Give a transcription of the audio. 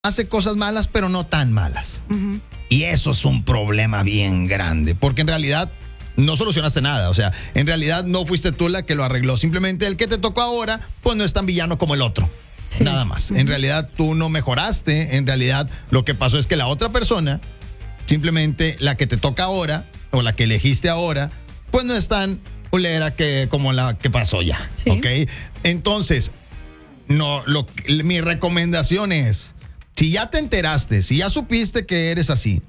hace cosas malas, pero no tan malas. Y eso es un problema bien grande, porque en realidad no solucionaste nada. O sea, en realidad no fuiste tú la que lo arregló. Simplemente el que te tocó ahora, pues no es tan villano como el otro. Sí. Nada más. En realidad tú no mejoraste. En realidad lo que pasó es que la otra persona, simplemente la que te toca ahora, o la que elegiste ahora, pues no es tan culera como la que pasó ya. Sí. ¿Ok? Entonces, mi recomendación es, si ya te enteraste, si ya supiste que eres así,